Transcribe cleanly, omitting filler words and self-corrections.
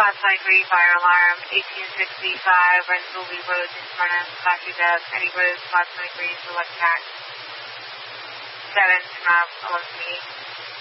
Class 23 fire alarm, 1865, Rensselaer Road, in front of Coffee Dove, Eddie Road, Class 23, select tax. 7 to 11 meeting.